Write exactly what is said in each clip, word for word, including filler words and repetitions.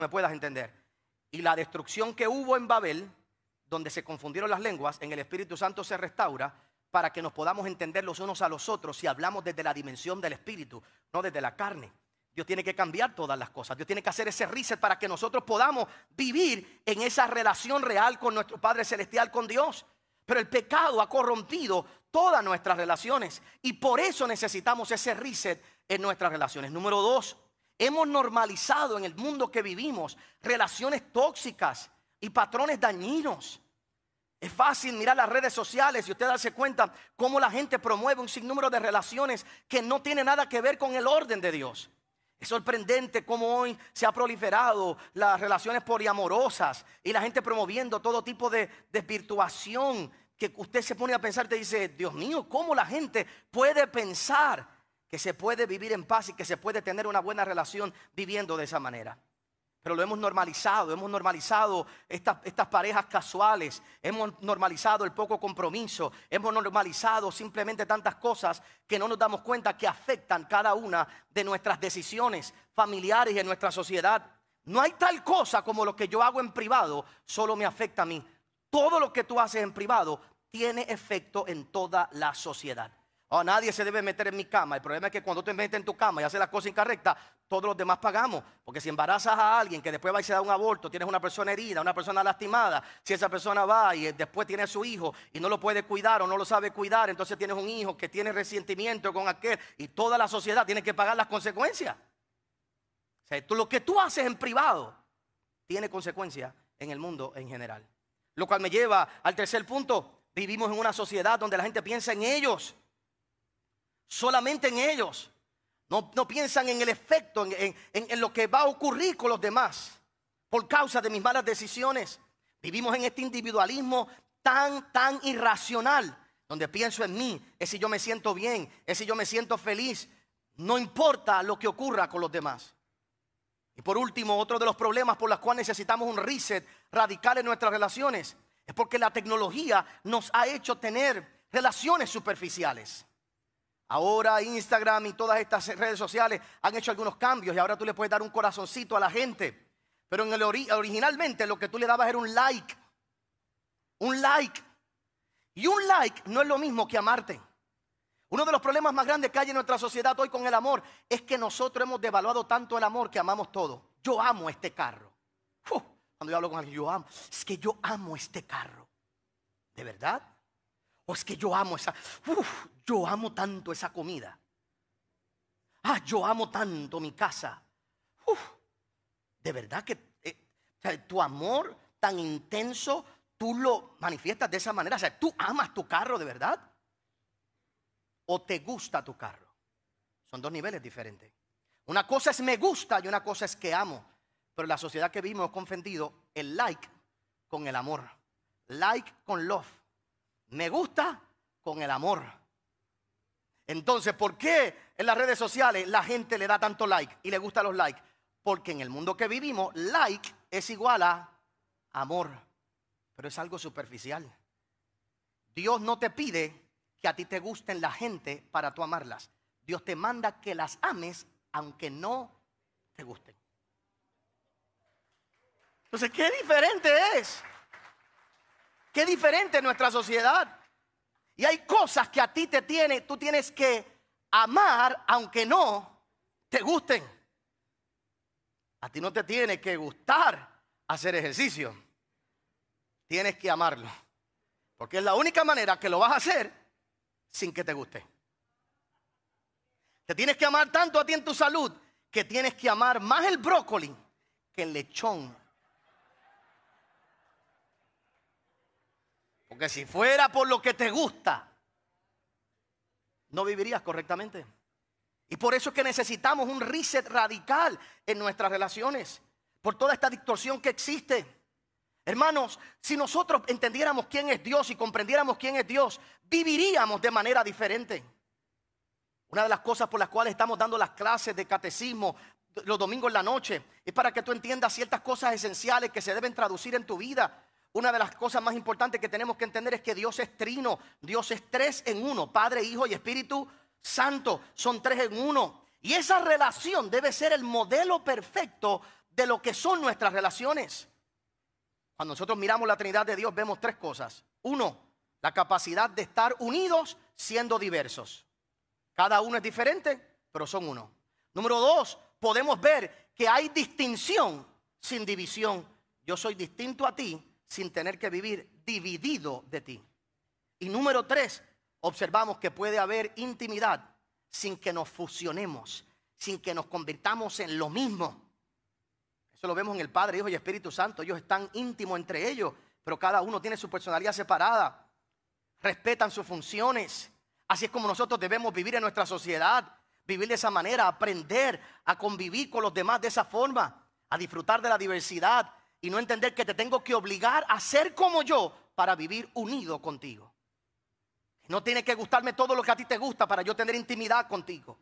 me puedas entender. Y la destrucción que hubo en Babel, donde se confundieron las lenguas, en el Espíritu Santo se restaura para que nos podamos entender los unos a los otros si hablamos desde la dimensión del Espíritu, no desde la carne. Dios tiene que cambiar todas las cosas. Dios tiene que hacer ese reset para que nosotros podamos vivir en esa relación real con nuestro Padre Celestial, con Dios. Pero el pecado ha corrompido todas nuestras relaciones y por eso necesitamos ese reset en nuestras relaciones. Número dos, hemos normalizado en el mundo que vivimos relaciones tóxicas y patrones dañinos. Es fácil mirar las redes sociales y usted darse cuenta cómo la gente promueve un sinnúmero de relaciones que no tienen nada que ver con el orden de Dios. Es sorprendente cómo hoy se ha proliferado las relaciones poliamorosas y la gente promoviendo todo tipo de desvirtuación, que usted se pone a pensar y te dice, Dios mío, ¿cómo la gente puede pensar que se puede vivir en paz y que se puede tener una buena relación viviendo de esa manera? Pero lo hemos normalizado, hemos normalizado estas, estas parejas casuales, hemos normalizado el poco compromiso, hemos normalizado simplemente tantas cosas que no nos damos cuenta que afectan cada una de nuestras decisiones familiares y en nuestra sociedad. No hay tal cosa como lo que yo hago en privado, solo me afecta a mí. Todo lo que tú haces en privado tiene efecto en toda la sociedad. Oh, nadie se debe meter en mi cama. El problema es que cuando te metes en tu cama y haces las cosas incorrectas, todos los demás pagamos. Porque si embarazas a alguien que después va y se da un aborto, tienes una persona herida, una persona lastimada. Si esa persona va y después tiene a su hijo y no lo puede cuidar o no lo sabe cuidar, entonces tienes un hijo que tiene resentimiento con aquel y toda la sociedad tiene que pagar las consecuencias. O sea, tú, lo que tú haces en privado tiene consecuencias en el mundo en general. Lo cual me lleva al tercer punto. Vivimos en una sociedad donde la gente piensa en ellos. Solamente en ellos. No, no piensan en el efecto, en, en, en lo que va a ocurrir con los demás por causa de mis malas decisiones. Vivimos en este individualismo tan, tan irracional, donde pienso en mí, es si yo me siento bien, es si yo me siento feliz. No importa lo que ocurra con los demás. Y por último, otro de los problemas por los cuales necesitamos un reset radical en nuestras relaciones es porque la tecnología nos ha hecho tener relaciones superficiales. Ahora Instagram y todas estas redes sociales han hecho algunos cambios y ahora tú le puedes dar un corazoncito a la gente. Pero en el ori- originalmente lo que tú le dabas era un like. Un like. Y un like no es lo mismo que amarte. Uno de los problemas más grandes que hay en nuestra sociedad hoy con el amor es que nosotros hemos devaluado tanto el amor que amamos todo. Yo amo este carro. Uf, cuando yo hablo con alguien, yo amo. Es que yo amo este carro. ¿De verdad? O es que yo amo esa, uf, yo amo tanto esa comida. Ah, yo amo tanto mi casa. Uf, de verdad que eh, o sea, tu amor tan intenso, tú lo manifiestas de esa manera. O sea, tú amas tu carro de verdad. O te gusta tu carro. Son dos niveles diferentes. Una cosa es me gusta y una cosa es que amo. Pero en la sociedad que vivimos hemos confundido el like con el amor. Like con love. Me gusta con el amor. Entonces, ¿por qué en las redes sociales la gente le da tanto like y le gustan los likes? Porque en el mundo que vivimos, like es igual a amor. Pero es algo superficial. Dios no te pide que a ti te gusten la gente para tú amarlas. Dios te manda que las ames aunque no te gusten. Entonces, ¿qué diferente es? Qué diferente es nuestra sociedad. Y hay cosas que a ti te tiene, tú tienes que amar aunque no te gusten. A ti no te tiene que gustar hacer ejercicio. Tienes que amarlo. Porque es la única manera que lo vas a hacer sin que te guste. Te tienes que amar tanto a ti en tu salud que tienes que amar más el brócoli que el lechón. Porque si fuera por lo que te gusta, no vivirías correctamente. Y por eso es que necesitamos un reset radical en nuestras relaciones. Por toda esta distorsión que existe. Hermanos, si nosotros entendiéramos quién es Dios y comprendiéramos quién es Dios, viviríamos de manera diferente. Una de las cosas por las cuales estamos dando las clases de catecismo los domingos en la noche es para que tú entiendas ciertas cosas esenciales que se deben traducir en tu vida. Una de las cosas más importantes que tenemos que entender es que Dios es trino. Dios es tres en uno. Padre, Hijo y Espíritu Santo. Son tres en uno. Y esa relación debe ser el modelo perfecto de lo que son nuestras relaciones. Cuando nosotros miramos la Trinidad de Dios, vemos tres cosas. Uno, la capacidad de estar unidos siendo diversos. Cada uno es diferente, pero son uno. Número dos, podemos ver que hay distinción sin división. Yo soy distinto a ti sin tener que vivir dividido de ti. Y número tres, observamos que puede haber intimidad sin que nos fusionemos, sin que nos convirtamos en lo mismo. Eso lo vemos en el Padre, Hijo y Espíritu Santo. Ellos están íntimos entre ellos, pero cada uno tiene su personalidad separada. Respetan sus funciones. Así es como nosotros debemos vivir en nuestra sociedad. Vivir de esa manera, aprender a convivir con los demás de esa forma, a disfrutar de la diversidad y no entender que te tengo que obligar a ser como yo para vivir unido contigo. No tiene que gustarme todo lo que a ti te gusta para yo tener intimidad contigo.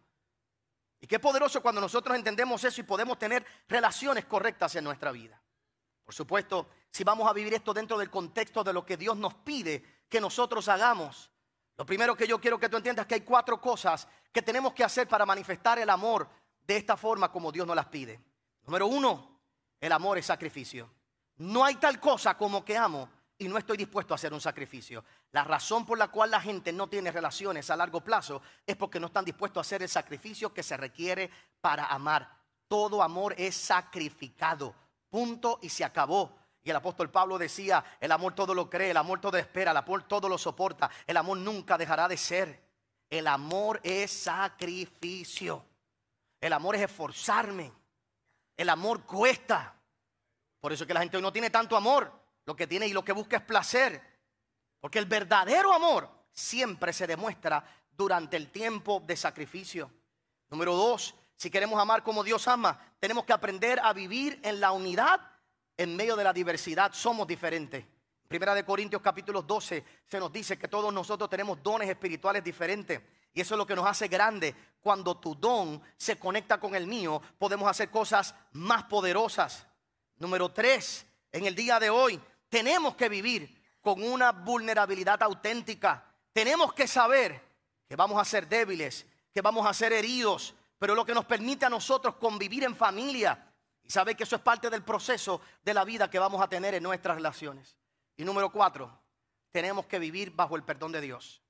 Y qué poderoso cuando nosotros entendemos eso y podemos tener relaciones correctas en nuestra vida. Por supuesto, si vamos a vivir esto dentro del contexto de lo que Dios nos pide que nosotros hagamos, lo primero que yo quiero que tú entiendas es que hay cuatro cosas que tenemos que hacer para manifestar el amor de esta forma como Dios nos las pide. Número uno, el amor es sacrificio. No hay tal cosa como que amo y no estoy dispuesto a hacer un sacrificio. La razón por la cual la gente no tiene relaciones a largo plazo es porque no están dispuestos a hacer el sacrificio que se requiere para amar. Todo amor es sacrificado. Punto y se acabó. Y el apóstol Pablo decía, el amor todo lo cree, el amor todo espera, el amor todo lo soporta. El amor nunca dejará de ser. El amor es sacrificio. El amor es esforzarme. El amor cuesta. Por eso es que la gente hoy no tiene tanto amor. Lo que tiene y lo que busca es placer. Porque el verdadero amor siempre se demuestra durante el tiempo de sacrificio. Número dos, si queremos amar como Dios ama, tenemos que aprender a vivir en la unidad en medio de la diversidad. Somos diferentes. Primera de Corintios capítulo doce se nos dice que todos nosotros tenemos dones espirituales diferentes. Y eso es lo que nos hace grande. Cuando tu don se conecta con el mío, podemos hacer cosas más poderosas. Número tres, en el día de hoy tenemos que vivir con una vulnerabilidad auténtica. Tenemos que saber que vamos a ser débiles, que vamos a ser heridos, pero lo que nos permite a nosotros convivir en familia y saber que eso es parte del proceso de la vida que vamos a tener en nuestras relaciones. Y número cuatro, tenemos que vivir bajo el perdón de Dios,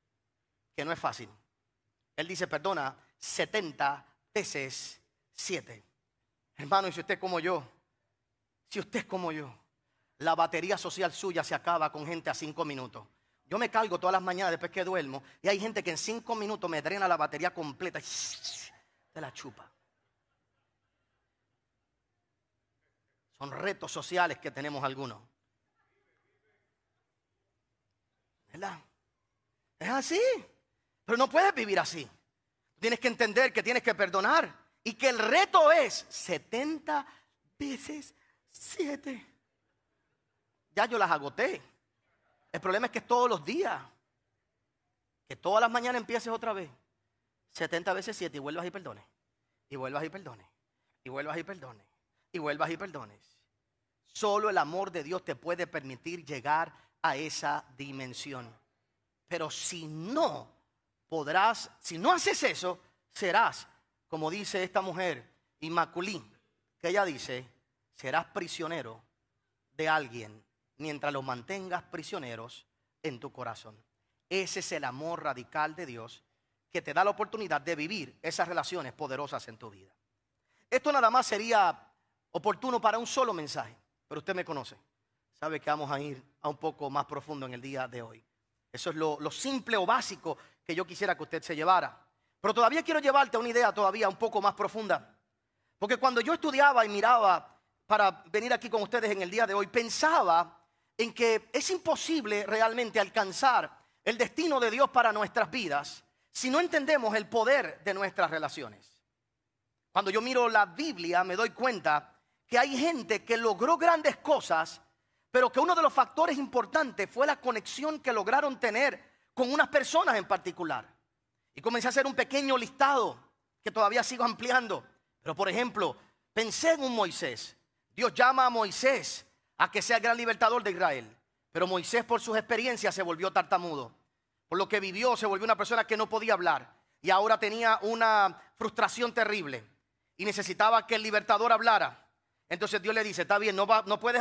que no es fácil. Él dice perdona setenta veces siete. Hermano, y si usted es como yo, si usted es como yo, la batería social suya se acaba con gente a cinco minutos. Yo me cargo todas las mañanas después que duermo y hay gente que en cinco minutos me drena la batería completa y se la chupa. Son retos sociales que tenemos algunos. ¿Verdad? Es así. Pero no puedes vivir así. Tienes que entender que tienes que perdonar y que el reto es setenta veces siete. Ya yo las agoté. El problema es que es todos los días. Que todas las mañanas empieces otra vez. setenta veces siete y vuelvas y perdones. Y vuelvas y perdones. Y vuelvas y perdones. Y vuelvas y perdones. Solo el amor de Dios te puede permitir llegar a esa dimensión. Pero si no podrás, si no haces eso, serás, como dice esta mujer, Inmaculí, que ella dice, serás prisionero de alguien mientras los mantengas prisioneros en tu corazón. Ese es el amor radical de Dios que te da la oportunidad de vivir esas relaciones poderosas en tu vida. Esto nada más sería oportuno para un solo mensaje, pero usted me conoce, sabe que vamos a ir a un poco más profundo en el día de hoy. Eso es lo, lo simple o básico que yo quisiera que usted se llevara. Pero todavía quiero llevarte a una idea todavía un poco más profunda. Porque cuando yo estudiaba y miraba para venir aquí con ustedes en el día de hoy, pensaba en que es imposible realmente alcanzar el destino de Dios para nuestras vidas si no entendemos el poder de nuestras relaciones. Cuando yo miro la Biblia me doy cuenta que hay gente que logró grandes cosas, pero que uno de los factores importantes fue la conexión que lograron tener con unas personas en particular. Y comencé a hacer un pequeño listado que todavía sigo ampliando. Pero por ejemplo, pensé en un Moisés. Dios llama a Moisés a que sea el gran libertador de Israel. Pero Moisés por sus experiencias se volvió tartamudo. Por lo que vivió se volvió una persona que no podía hablar. Y ahora tenía una frustración terrible. Y necesitaba que el libertador hablara. Entonces Dios le dice, está bien, no, va, no puedes